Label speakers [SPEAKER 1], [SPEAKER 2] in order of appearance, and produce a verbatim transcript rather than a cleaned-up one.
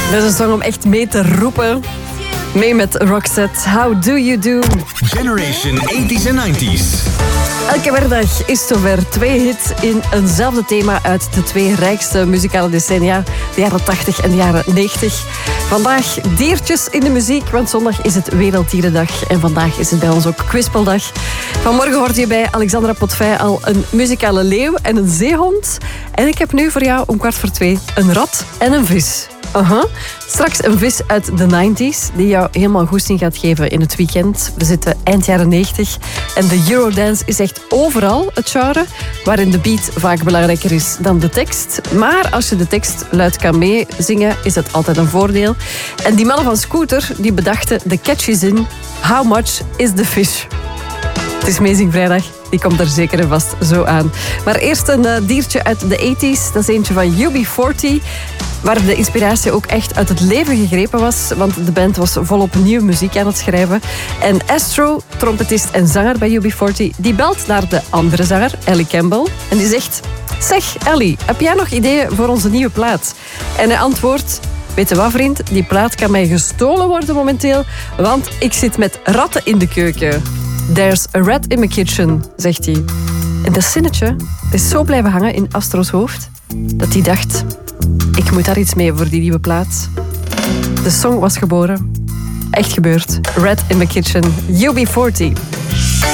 [SPEAKER 1] Dat is een song om echt mee te roepen. Mee met Roxette. How do you do?
[SPEAKER 2] Generation tachtiger en negentiger.
[SPEAKER 1] Elke werkdag is zover twee hits in eenzelfde thema uit de twee rijkste muzikale decennia, de jaren tachtig en de jaren negentig. Vandaag diertjes in de muziek, want zondag is het Werelddierendag en vandaag is het bij ons ook Kwispeldag. Vanmorgen hoorde je bij Alexandra Potvin al een muzikale leeuw en een zeehond. En ik heb nu voor jou om kwart voor twee een rat en een vis. Uh-huh. Straks een vis uit de negentig's die jou helemaal goesting gaat geven in het weekend. We zitten eind jaren negentig en de Eurodance is echt overal het genre, waarin de beat vaak belangrijker is dan de tekst. Maar als je de tekst luid kan meezingen, is dat altijd een voordeel. En die mannen van Scooter die bedachten de catchy zin: How much is the fish? Het is Amazing Vrijdag. Die komt er zeker en vast zo aan. Maar eerst een uh, diertje uit de tachtig's. Dat is eentje van U B veertig. Waar de inspiratie ook echt uit het leven gegrepen was. Want de band was volop nieuwe muziek aan het schrijven. En Astro, trompetist en zanger bij U B veertig, die belt naar de andere zanger, Ellie Campbell. En die zegt: zeg Ellie, heb jij nog ideeën voor onze nieuwe plaat? En hij antwoordt: weet je wat, vriend? Die plaat kan mij gestolen worden momenteel. Want ik zit met ratten in de keuken. There's a rat in my kitchen, zegt hij. En dat zinnetje is zo blijven hangen in Astro's hoofd dat hij dacht: ik moet daar iets mee voor die nieuwe plaat. De song was geboren. Echt gebeurd. Rat in my kitchen. U B veertig.